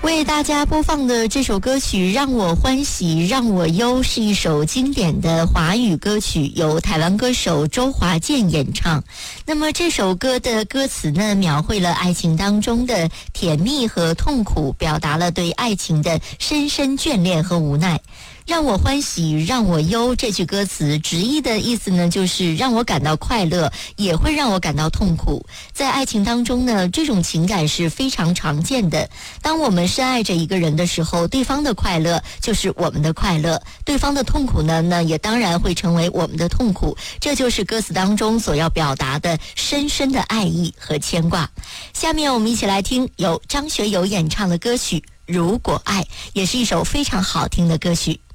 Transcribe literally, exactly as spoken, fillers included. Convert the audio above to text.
为大家播放的这首歌曲《让我欢喜让我忧》是一首经典的华语歌曲，由台湾歌手周华健演唱。那么这首歌的歌词呢，描绘了爱情当中的甜蜜和痛苦，表达了对爱情的深深眷恋和无奈。让我欢喜让我忧这句歌词直译的意思呢，就是让我感到快乐，也会让我感到痛苦。在爱情当中呢，这种情感是非常常见的。当我们深爱着一个人的时候，对方的快乐就是我们的快乐，对方的痛苦呢，那也当然会成为我们的痛苦。这就是歌词当中所要表达的深深的爱意和牵挂。下面我们一起来听由张学友演唱的歌曲《如果爱》，也是一首非常好听的歌曲。